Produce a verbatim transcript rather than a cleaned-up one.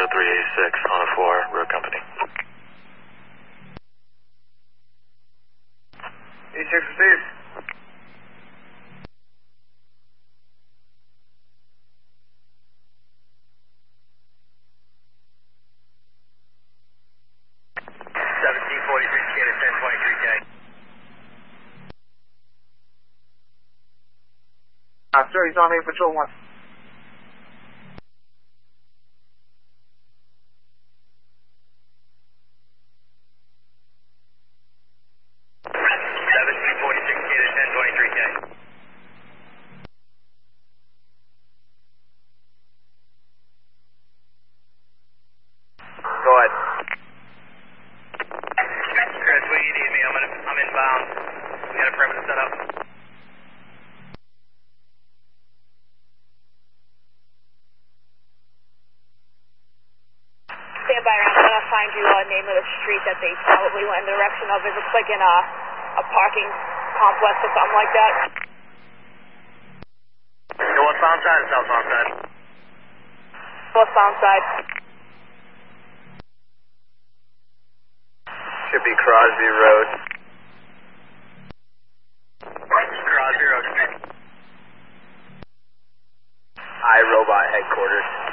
three eighty-six on the floor, road company. E six Steve. seventeen forty-three K to ten twenty-three K. Uh, sir, he's on A Patrol one. seventeen forty-six K to ten twenty-three K. Go ahead. Chris, what do you need me? I'm, gonna, I'm inbound. We got a perimeter set up. Stand by, I'm going to find you a name of the street that they probably went in the direction of. It looks like in a, a parking complex or something like that. Northbound side or southbound side? Northbound side. Should be Crosby Road. Crosby Road. iRobot headquarters.